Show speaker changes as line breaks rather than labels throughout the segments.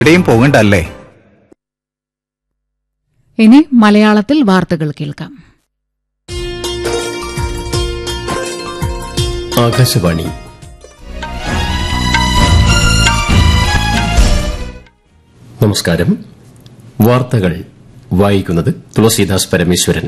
എവിടെയും പോകണ്ടല്ലേ?
ഇനി മലയാളത്തിൽ വാർത്തകൾ കേൾക്കാം.
ആകാശവാണി. നമസ്കാരം. വാർത്തകൾ വായിക്കുന്നത് തുളസീദാസ് പരമേശ്വരൻ.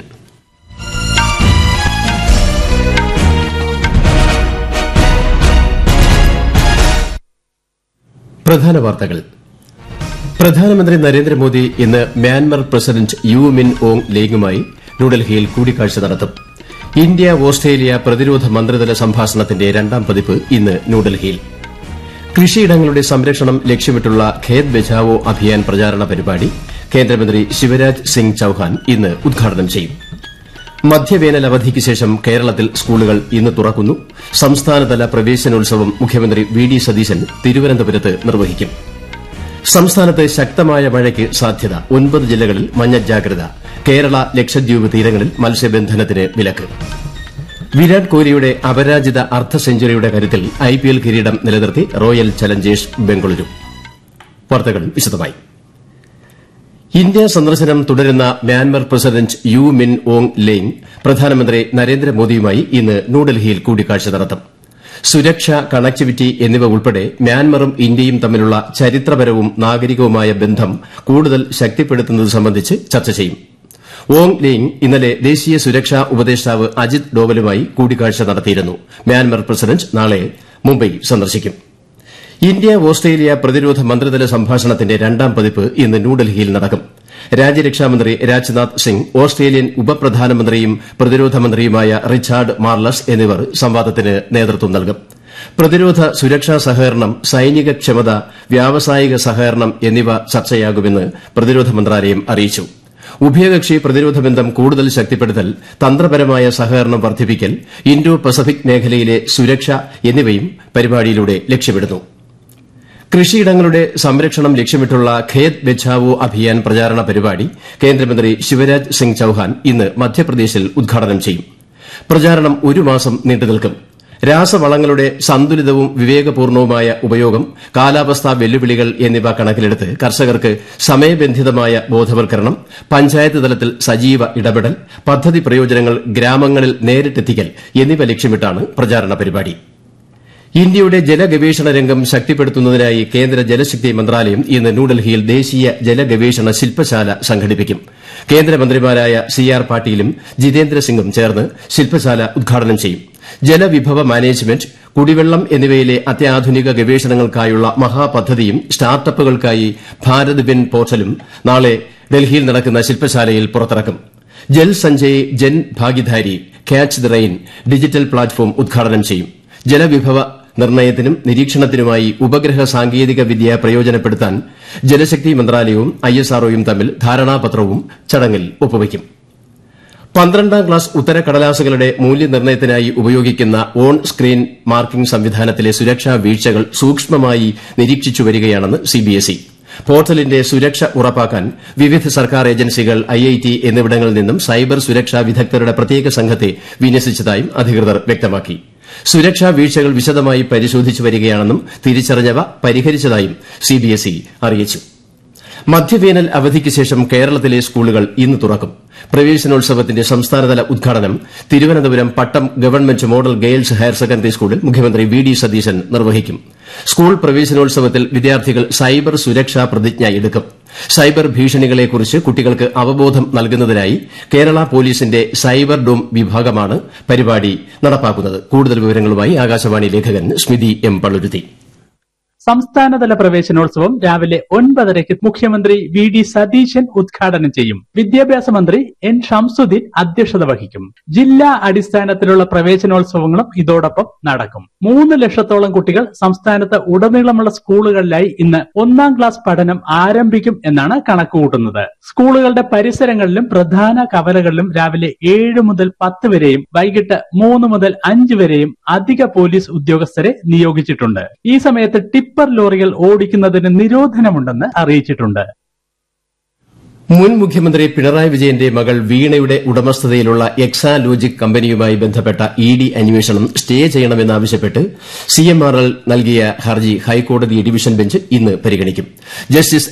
പ്രധാന വാർത്തകൾ. പ്രധാനമന്ത്രി നരേന്ദ്രമോദി ഇന്ന് മ്യാൻമർ പ്രസിഡന്റ് യു മിൻ ഓങ് ലേങ്ങുമായി ന്യൂഡൽഹിയിൽ കൂടിക്കാഴ്ച നടത്തും. ഇന്ത്യ ഓസ്ട്രേലിയ പ്രതിരോധ മന്ത്രിതല സംഭാഷണത്തിന്റെ രണ്ടാം പതിപ്പ് ഇന്ന് ന്യൂഡൽഹിയിൽ. കൃഷിയിടങ്ങളുടെ സംരക്ഷണം ലക്ഷ്യമിട്ടുള്ള ഖേത് ബച്ചാവോ അഭിയാൻ പ്രചാരണ പരിപാടി കേന്ദ്രമന്ത്രി ശിവരാജ് സിംഗ് ചൌഹാൻ ഇന്ന് ഉദ്ഘാടനം ചെയ്യും. മധ്യവേനൽ അവധിക്ക് ശേഷം കേരളത്തിൽ സ്കൂളുകൾ ഇന്ന് തുറക്കുന്നു. സംസ്ഥാനതല പ്രവേശനോത്സവം മുഖ്യമന്ത്രി വി ഡി സതീശൻ തിരുവനന്തപുരത്ത് നിർവഹിക്കും. സംസ്ഥാനത്ത് ശക്തമായ മഴയ്ക്ക് സാധ്യത. 9 ജില്ലകളിൽ മഞ്ഞ ജാഗ്രത. കേരള ലക്ഷദ്വീപ് തീരങ്ങളിൽ മത്സ്യബന്ധനത്തിന് വിലക്ക്. വിരാട് കോഹ്ലിയുടെ അപരാജിത അർദ്ധ സെഞ്ചുറിയുടെ കരുത്തിൽ IPL കിരീടം നിലനിർത്തി റോയൽ ചലഞ്ചേഴ്സ് ബംഗളൂരു. വാർത്തകൾ വിശദമായി. ഇന്ത്യ സന്ദർശനം തുടരുന്ന മ്യാൻമർ പ്രസിഡന്റ് യു മിൻ ഓങ് ലേങ് പ്രധാനമന്ത്രി നരേന്ദ്രമോദിയുമായി ഇന്ന് ന്യൂഡൽഹിയിൽ കൂടിക്കാഴ്ച നടത്തും. സുരക്ഷ, കണക്ടിവിറ്റി എന്നിവ ഉൾപ്പെടെ മ്യാൻമറും ഇന്ത്യയും തമ്മിലുള്ള ചരിത്രപരവും നാഗരികവുമായ ബന്ധം കൂടുതൽ ശക്തിപ്പെടുത്തുന്നത് സംബന്ധിച്ച് ചർച്ച ചെയ്യും. ഓങ് ലേങ് ഇന്നലെ ദേശീയ സുരക്ഷാ ഉപദേഷ്ടാവ് അജിത് ഡോവലുമായി കൂടിക്കാഴ്ച നടത്തിയിരുന്നു. മ്യാൻമർ പ്രസിഡന്റ് നാളെ മുംബൈ സന്ദർശിക്കും. ഇന്ത്യ ഓസ്ട്രേലിയ പ്രതിരോധ മന്ത്രിതല സംഭാഷണത്തിന്റെ രണ്ടാം പതിപ്പ് ഇന്ന് ന്യൂഡൽഹിയിൽ നടക്കും. രാജ്യരക്ഷാമന്ത്രി രാജ്നാഥ് സിംഗ്, ഓസ്ട്രേലിയൻ ഉപപ്രധാനമന്ത്രിയും പ്രതിരോധ മന്ത്രിയുമായ റിച്ചാർഡ് മാർലസ് എന്നിവർ സംവാദത്തിന് നേതൃത്വം നൽകും. പ്രതിരോധ സുരക്ഷാ സഹകരണം, സൈനിക ക്ഷമത, വ്യാവസായിക സഹകരണം എന്നിവ ചർച്ചയാകുമെന്ന് പ്രതിരോധ മന്ത്രാലയം അറിയിച്ചു. ഉഭയകക്ഷി പ്രതിരോധ ബന്ധം കൂടുതൽ ശക്തിപ്പെടുത്തൽ, തന്ത്രപരമായ സഹകരണം വർദ്ധിപ്പിക്കൽ, ഇൻഡോ പസഫിക് മേഖലയിലെ സുരക്ഷ എന്നിവയും പരിപാടിയിലൂടെ ലക്ഷ്യമിടുന്നു. കൃഷിയിടങ്ങളുടെ സംരക്ഷണം ലക്ഷ്യമിട്ടുള്ള ഖേത് ബച്ചാവോ അഭിയാൻ പ്രചാരണ പരിപാടി കേന്ദ്രമന്ത്രി ശിവരാജ് സിംഗ് ചൌഹാൻ ഇന്ന് മധ്യപ്രദേശിൽ ഉദ്ഘാടനം ചെയ്യും. പ്രചാരണം 1 മാസം നീണ്ടുനിൽക്കും. രാസവളങ്ങളുടെ സന്തുലിതവും വിവേകപൂർണവുമായ ഉപയോഗം, കാലാവസ്ഥാ വെല്ലുവിളികൾ എന്നിവ കണക്കിലെടുത്ത് കർഷകർക്ക് സമയബന്ധിതമായ ബോധവൽക്കരണം, പഞ്ചായത്ത് തലത്തിൽ സജീവ ഇടപെടൽ, പദ്ധതി പ്രയോജനങ്ങൾ ഗ്രാമങ്ങളിൽ നേരിട്ടെത്തിക്കൽ എന്നിവ ലക്ഷ്യമിട്ടാണ് പ്രചാരണ പരിപാടി. ഇന്ത്യയുടെ ജലഗവേഷണ രംഗം ശക്തിപ്പെടുത്തുന്നതിനായി കേന്ദ്ര ജലശക്തി മന്ത്രാലയം ഇന്ന് ന്യൂഡൽഹിയിൽ ദേശീയ ജലഗവേഷണ ശില്പശാല സംഘടിപ്പിക്കും. കേന്ദ്രമന്ത്രിമാരായ CR പാട്ടീലും ജിതേന്ദ്ര സിംഗും ചേർന്ന് ശില്പശാല ഉദ്ഘാടനം ചെയ്യും. ജലവിഭവ മാനേജ്മെന്റ്, കുടിവെള്ളം എന്നിവയിലെ അത്യാധുനിക ഗവേഷണങ്ങൾക്കായുള്ള മഹാപദ്ധതിയും സ്റ്റാർട്ടപ്പുകൾക്കായി ഭാരത് ബിൻ പോർട്ടലും നാളെ ഡൽഹിയിൽ നടക്കുന്ന ശില്പശാലയിൽ പുറത്തിറക്കും. Jal Sanjay, Jan Bhagidari, catch the rain digital platform ഉദ്ഘാടനം ചെയ്യും. ജലവിഭവ നിർണ്ണയത്തിനും നിരീക്ഷണത്തിനുമായി ഉപഗ്രഹ സാങ്കേതിക വിദ്യ പ്രയോജനപ്പെടുത്താൻ ജലശക്തി മന്ത്രാലയവും ISROയും തമ്മിൽ ധാരണാപത്രവും ചടങ്ങിൽ ഒപ്പുവയ്ക്കും. 12ാം ക്ലാസ് ഉത്തരക്കടലാസുകളുടെ മൂല്യനിർണ്ണയത്തിനായി ഉപയോഗിക്കുന്ന ഓൺ സ്ക്രീൻ മാർക്കിംഗ് സംവിധാനത്തിലെ സുരക്ഷാ വീഴ്ചകൾ സൂക്ഷ്മമായി നിരീക്ഷിച്ചുവരികയാണെന്ന് CBSE. പോർട്ടലിന്റെ സുരക്ഷ ഉറപ്പാക്കാൻ വിവിധ സർക്കാർ ഏജൻസികൾ, IIT എന്നിവിടങ്ങളിൽ നിന്നും സൈബർ സുരക്ഷാ വിദഗ്ധരുടെ പ്രത്യേക സംഘത്തെ വിന്യസിച്ചതായും അധികൃതർ വ്യക്തമാക്കി. സുരക്ഷാ വീഴ്ചകൾ വിശദമായി പരിശോധിച്ചു വരികയാണെന്നും തിരിച്ചറിഞ്ഞവ പരിഹരിച്ചതായും CBSE അറിയിച്ചു. മധ്യവേനൽ അവധിക്ക് ശേഷം കേരളത്തിലെ സ്കൂളുകൾ ഇന്ന് തുറക്കും. പ്രവേശനോത്സവത്തിന്റെ സംസ്ഥാനതല ഉദ്ഘാടനം തിരുവനന്തപുരം പട്ടം government model girls higher secondary സ്കൂളിൽ മുഖ്യമന്ത്രി വി ഡി സതീശൻ നിർവഹിക്കും. സ്കൂൾ പ്രവേശനോത്സവത്തിൽ വിദ്യാർത്ഥികൾ സൈബർ സുരക്ഷാ പ്രതിജ്ഞ എടുക്കും. സൈബർ ഭീഷണികളെക്കുറിച്ച് കുട്ടികൾക്ക് അവബോധം നൽകുന്നതിനായി കേരള പോലീസിന്റെ സൈബർ ഡോം വിഭാഗമാണ് പരിപാടി നടപ്പാക്കുന്നത്. കൂടുതൽ വിവരങ്ങളുമായി ആകാശവാണി ലേഖകൻ സ്മിതി M. പള്ളുരുത്തി.
സംസ്ഥാനതല പ്രവേശനോത്സവം രാവിലെ 9:30 മുഖ്യമന്ത്രി വി ഡി സതീശൻ ഉദ്ഘാടനം ചെയ്യും. വിദ്യാഭ്യാസ മന്ത്രി N. ഷംസുദ്ദീൻ അധ്യക്ഷത വഹിക്കും. ജില്ലാ അടിസ്ഥാനത്തിലുള്ള പ്രവേശനോത്സവങ്ങളും ഇതോടൊപ്പം നടക്കും. 3 ലക്ഷത്തോളം കുട്ടികൾ സംസ്ഥാനത്ത് ഉടനീളമുള്ള സ്കൂളുകളിലായി ഇന്ന് 1ാം ക്ലാസ് പഠനം ആരംഭിക്കും എന്നാണ് കണക്കുകൂട്ടുന്നത്. സ്കൂളുകളുടെ പരിസരങ്ങളിലും പ്രധാന കവലകളിലും രാവിലെ 7 മുതൽ 10 വരെയും വൈകിട്ട് 3 മുതൽ 5 വരെയും അധിക പോലീസ് ഉദ്യോഗസ്ഥരെ നിയോഗിച്ചിട്ടുണ്ട്. ഈ സമയത്ത് ടിപ്പർ ലോറികൾ ഓടിക്കുന്നതിന് നിരോധനമുണ്ടെന്ന് അറിയിച്ചിട്ടുണ്ട്.
മുൻ മുഖ്യമന്ത്രി പിണറായി വിജയന്റെ മകൾ വീണയുടെ ഉടമസ്ഥതയിലുള്ള എക്സാലോജിക് കമ്പനിയുമായി ബന്ധപ്പെട്ട ഇഡി അന്വേഷണം സ്റ്റേ ചെയ്യണമെന്നാവശ്യപ്പെട്ട് സിഎംആർഎൽ നൽകിയ ഹർജി ഹൈക്കോടതി ഡിവിഷൻ ബെഞ്ച് ഇന്ന് പരിഗണിക്കും. ജസ്റ്റിസ്